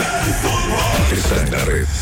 Está en la red.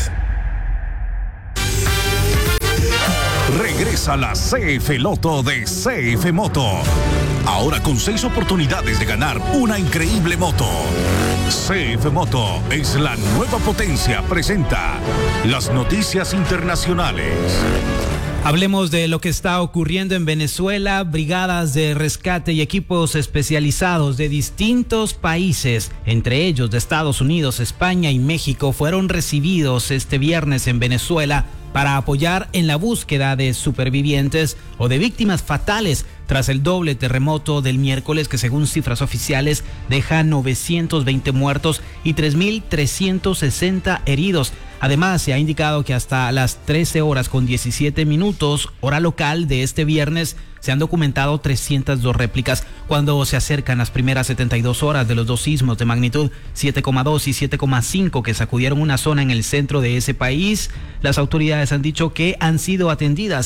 Regresa la CF Loto de CF Moto. Ahora con 6 oportunidades de ganar una increíble moto. CF Moto es la nueva potencia. Presenta las noticias internacionales. Hablemos de lo que está ocurriendo en Venezuela. Brigadas de rescate y equipos especializados de distintos países, entre ellos de Estados Unidos, España y México, fueron recibidos este viernes en Venezuela para apoyar en la búsqueda de supervivientes o de víctimas fatales tras el doble terremoto del miércoles que, según cifras oficiales, deja 920 muertos y 3.360 heridos. Además, se ha indicado que hasta las 13 horas con 17 minutos, hora local de este viernes, se han documentado 302 réplicas. Cuando se acercan las primeras 72 horas de los dos sismos de magnitud 7,2 y 7,5 que sacudieron una zona en el centro de ese país, las autoridades han dicho que han sido atendidas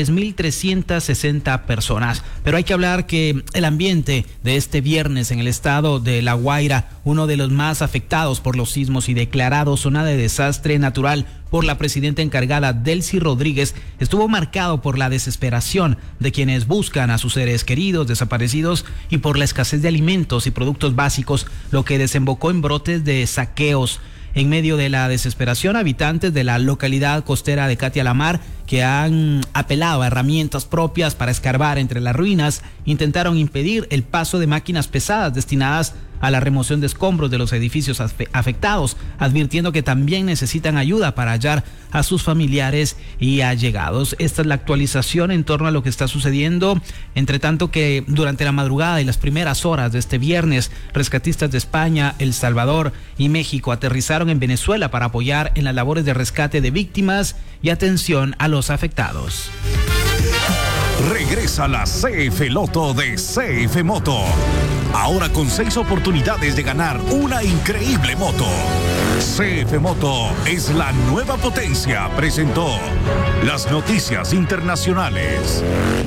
3.360 personas. Pero hay que hablar que el ambiente de este viernes en el estado de La Guaira, uno de los más afectados por los sismos y declarado zona de desastre natural por la presidenta encargada Delcy Rodríguez, estuvo marcado por la desesperación de quienes buscan a sus seres queridos desaparecidos y por la escasez de alimentos y productos básicos, lo que desembocó en brotes de saqueos. En medio de la desesperación, habitantes de la localidad costera de Catia la Mar, que han apelado a herramientas propias para escarbar entre las ruinas, intentaron impedir el paso de máquinas pesadas destinadas a la remoción de escombros de los edificios afectados, advirtiendo que también necesitan ayuda para hallar a sus familiares y allegados. Esta es la actualización en torno a lo que está sucediendo. Entre tanto que durante la madrugada y las primeras horas de este viernes, rescatistas de España, El Salvador y México aterrizaron en Venezuela para apoyar en las labores de rescate de víctimas y atención a los afectados. Regresa la CF Loto de CF Moto. Ahora con 6 oportunidades de ganar una increíble moto. CF Moto es la nueva potencia. Presentó las noticias internacionales.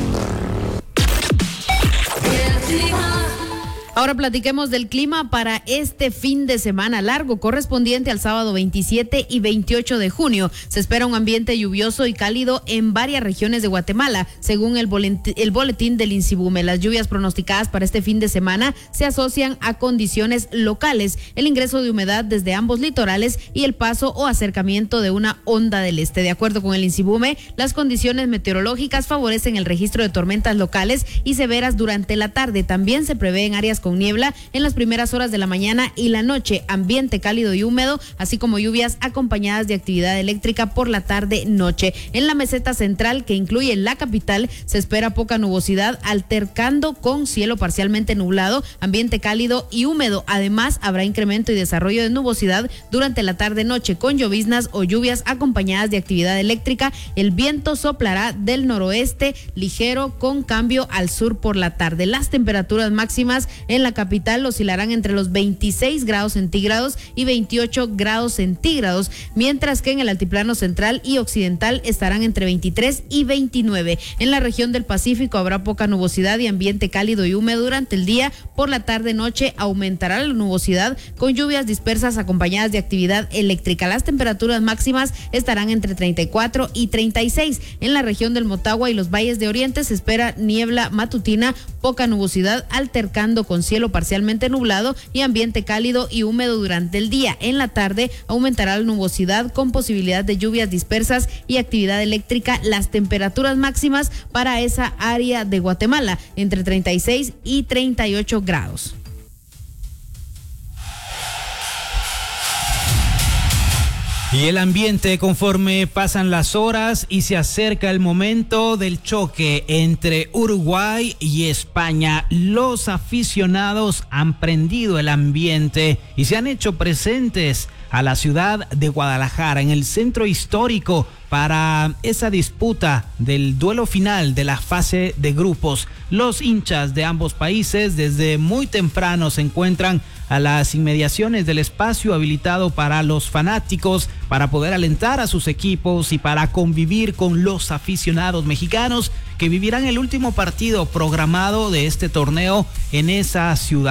Ahora platiquemos del clima para este fin de semana largo, correspondiente al sábado 27 y 28 de junio. Se espera un ambiente lluvioso y cálido en varias regiones de Guatemala, según el boletín del INSIBUME. Las lluvias pronosticadas para este fin de semana se asocian a condiciones locales, el ingreso de humedad desde ambos litorales y el paso o acercamiento de una onda del este. De acuerdo con el INSIBUME, las condiciones meteorológicas favorecen el registro de tormentas locales y severas durante la tarde. También se prevén áreas con niebla en las primeras horas de la mañana y la noche, ambiente cálido y húmedo, así como lluvias acompañadas de actividad eléctrica por la tarde-noche. En la meseta central, que incluye la capital, se espera poca nubosidad, altercando con cielo parcialmente nublado, ambiente cálido y húmedo. Además, habrá incremento y desarrollo de nubosidad durante la tarde-noche, con lloviznas o lluvias acompañadas de actividad eléctrica. El viento soplará del noroeste ligero con cambio al sur por la tarde. Las temperaturas máximas en la capital oscilarán entre los 26 grados centígrados y 28 grados centígrados, mientras que en el altiplano central y occidental estarán entre 23 y 29. En la región del Pacífico habrá poca nubosidad y ambiente cálido y húmedo durante el día. Por la tarde-noche aumentará la nubosidad con lluvias dispersas acompañadas de actividad eléctrica. Las temperaturas máximas estarán entre 34 y 36. En la región del Motagua y los valles de Oriente se espera niebla matutina, poca nubosidad, altercando con cielo parcialmente nublado y ambiente cálido y húmedo durante el día. En la tarde aumentará la nubosidad con posibilidad de lluvias dispersas y actividad eléctrica. Las temperaturas máximas para esa área de Guatemala entre 36 y 38 grados. Y el ambiente conforme pasan las horas y se acerca el momento del choque entre Uruguay y España. Los aficionados han prendido el ambiente y se han hecho presentes a la ciudad de Guadalajara, en el centro histórico, para esa disputa del duelo final de la fase de grupos. Los hinchas de ambos países desde muy temprano se encuentran a las inmediaciones del espacio habilitado para los fanáticos, para poder alentar a sus equipos y para convivir con los aficionados mexicanos que vivirán el último partido programado de este torneo en esa ciudad.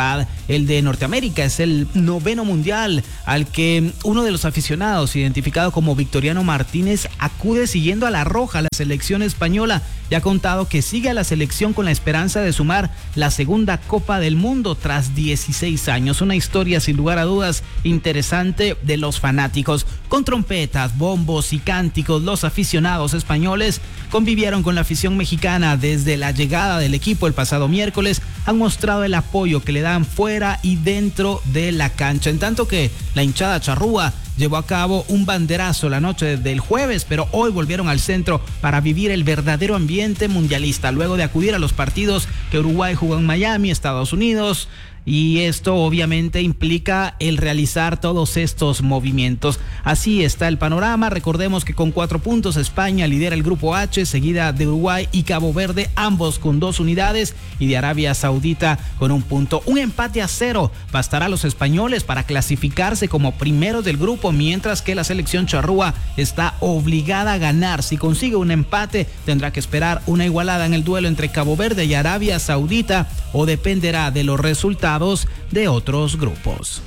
el de Norteamérica. Es el 9º mundial al que uno de los aficionados, identificado como Victoriano Martínez, acude siguiendo a la roja la selección española. Ya ha contado que sigue a la selección con la esperanza de sumar la segunda Copa del Mundo tras 16 años. Una historia sin lugar a dudas interesante de los fanáticos. Con trompetas, bombos y cánticos, los aficionados españoles convivieron con la afición mexicana desde la llegada del equipo el pasado miércoles. Han mostrado el apoyo que le dan fuera y dentro de la cancha, en tanto que la hinchada charrúa llevó a cabo un banderazo la noche del jueves, pero hoy volvieron al centro para vivir el verdadero ambiente mundialista, luego de acudir a los partidos que Uruguay jugó en Miami, Estados Unidos. Y esto obviamente implica el realizar todos estos movimientos. Así está el panorama. Recordemos que con 4 puntos España lidera el grupo H, seguida de Uruguay y Cabo Verde, ambos con 2 unidades, y de Arabia Saudita con 1 punto. Un empate a 0 bastará a los españoles para clasificarse como primeros del grupo, mientras que la selección charrúa está obligada a ganar. Si consigue un empate, tendrá que esperar una igualada en el duelo entre Cabo Verde y Arabia Saudita, o dependerá de los resultados de otros grupos.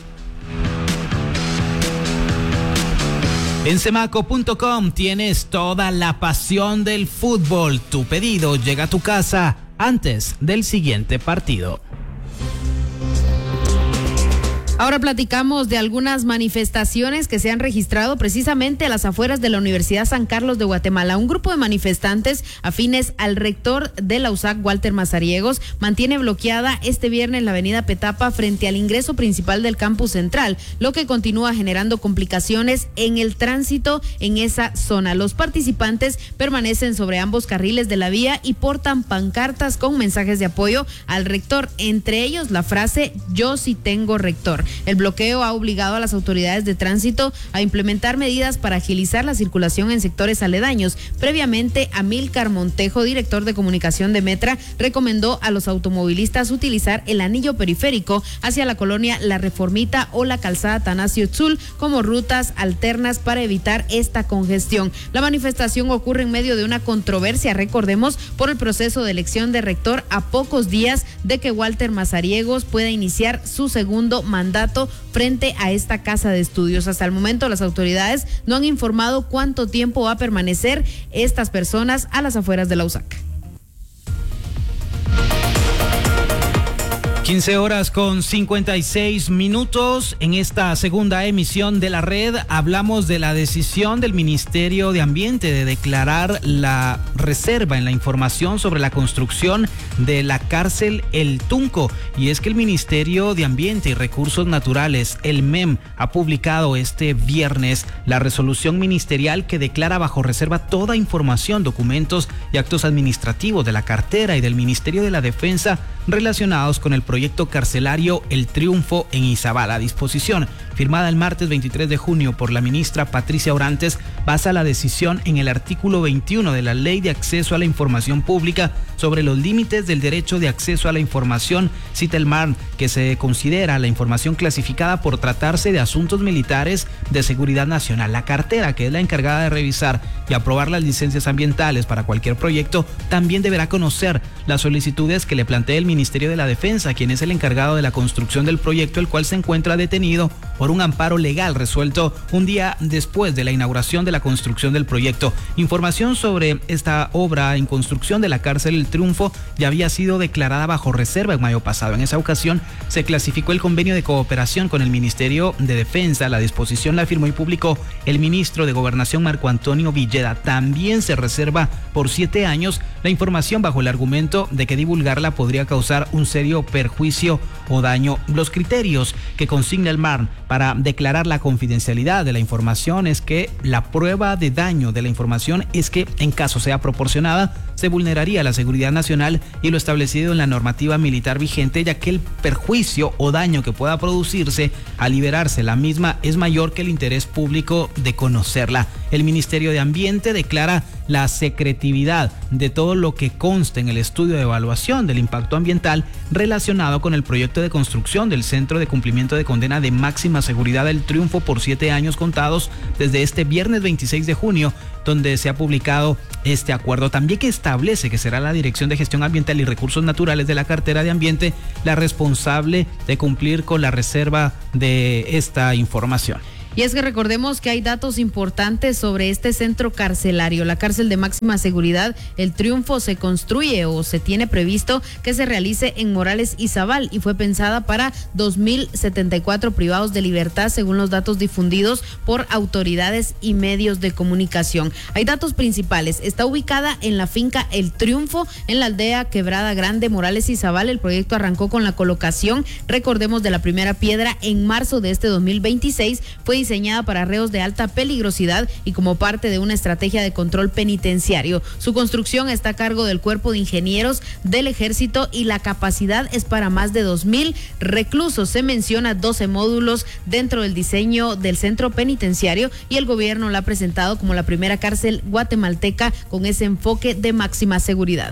En Semaco.com tienes toda la pasión del fútbol. Tu pedido llega a tu casa antes del siguiente partido. Ahora platicamos de algunas manifestaciones que se han registrado precisamente a las afueras de la Universidad San Carlos de Guatemala. Un grupo de manifestantes afines al rector de la USAC, Walter Mazariegos, mantiene bloqueada este viernes la avenida Petapa frente al ingreso principal del campus central, lo que continúa generando complicaciones en el tránsito en esa zona. Los participantes permanecen sobre ambos carriles de la vía y portan pancartas con mensajes de apoyo al rector, entre ellos la frase "Yo sí tengo rector". El bloqueo ha obligado a las autoridades de tránsito a implementar medidas para agilizar la circulación en sectores aledaños. Previamente, Amílcar Montejo, director de comunicación de Metra, recomendó a los automovilistas utilizar el anillo periférico hacia la colonia La Reformita o la calzada Tanasio Tzul como rutas alternas para evitar esta congestión. La manifestación ocurre en medio de una controversia, recordemos, por el proceso de elección de rector a pocos días de que Walter Mazariegos pueda iniciar su segundo mandato frente a esta casa de estudios. Hasta el momento las autoridades no han informado cuánto tiempo va a permanecer estas personas a las afueras de la USAC. 15:56. En esta segunda emisión de la red hablamos de la decisión del Ministerio de Ambiente de declarar la reserva en la información sobre la construcción de la cárcel El Tunco. Y es que el Ministerio de Ambiente y Recursos Naturales, el MEM, ha publicado este viernes la resolución ministerial que declara bajo reserva toda información, documentos y actos administrativos de la cartera y del Ministerio de la Defensa relacionados con el proyecto carcelario El Triunfo en Izabal. La disposición, firmada el martes 23 de junio por la ministra Patricia Orantes, basa la decisión en el artículo 21 de la Ley de Acceso a la Información Pública sobre los límites del derecho de acceso a la información, cita el MARN, que se considera la información clasificada por tratarse de asuntos militares de seguridad nacional. La cartera, que es la encargada de revisar y aprobar las licencias ambientales para cualquier proyecto, también deberá conocer las solicitudes que le plantee el Ministerio de la Defensa, quien es el encargado de la construcción del proyecto, el cual se encuentra detenido por un amparo legal resuelto un día después de la inauguración de la construcción del proyecto. Información sobre esta obra en construcción de la cárcel El Triunfo ya había sido declarada bajo reserva en mayo pasado. En esa ocasión se clasificó el convenio de cooperación con el Ministerio de Defensa. La disposición la firmó y publicó el ministro de Gobernación, Marco Antonio Villeda. También se reserva por 7 años la información bajo el argumento de que divulgarla podría causar un serio perjuicio o daño. Los criterios que consigna el MARN para declarar la confidencialidad de la información es que la prueba de daño de la información es que, en caso sea proporcionada, se vulneraría la seguridad nacional y lo establecido en la normativa militar vigente, ya que el perjuicio o daño que pueda producirse al liberarse la misma es mayor que el interés público de conocerla. El Ministerio de Ambiente declara la secretividad de todo lo que consta en el estudio de evaluación del impacto ambiental relacionado con el proyecto de construcción del Centro de Cumplimiento de Condena de Máxima Seguridad El Triunfo por 7 años contados desde este viernes 26 de junio, donde se ha publicado este acuerdo. También que establece que será la Dirección de Gestión Ambiental y Recursos Naturales de la Cartera de Ambiente la responsable de cumplir con la reserva de esta información. Y es que recordemos que hay datos importantes sobre este centro carcelario. La cárcel de máxima seguridad El Triunfo se construye o se tiene previsto que se realice en Morales y Zabal y fue pensada para 2.074 privados de libertad según los datos difundidos por autoridades y medios de comunicación. Hay datos principales. Está ubicada en la finca El Triunfo en la aldea Quebrada Grande, Morales y Zabal. El proyecto arrancó con la colocación, recordemos, de la primera piedra en marzo de este 2026. Fue diseñada para reos de alta peligrosidad y como parte de una estrategia de control penitenciario. Su construcción está a cargo del Cuerpo de Ingenieros del Ejército y la capacidad es para más de 2,000 reclusos. Se menciona 12 módulos dentro del diseño del centro penitenciario y el gobierno la ha presentado como la primera cárcel guatemalteca con ese enfoque de máxima seguridad.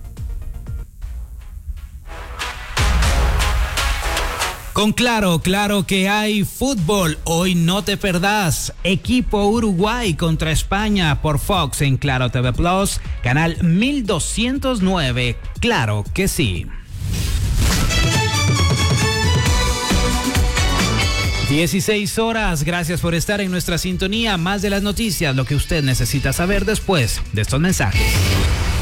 Con Claro que hay fútbol. Hoy no te perdás. Equipo Uruguay contra España por Fox en Claro TV Plus, canal 1209. Claro que sí. 16 horas. Gracias por estar en nuestra sintonía. Más de las noticias, lo que usted necesita saber después de estos mensajes.